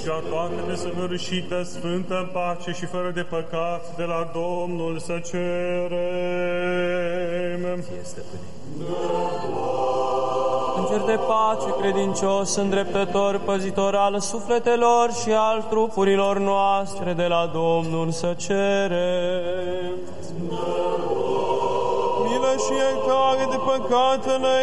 cea toată desăvârșită, sfântă, pace și fără de păcat, de la Domnul să cerem. Ție, Stăpâne. Înger de pace, credincios, îndreptător, păzitor al sufletelor și al trupurilor noastre, de la Domnul să cerem. Milă și iertare de păcatele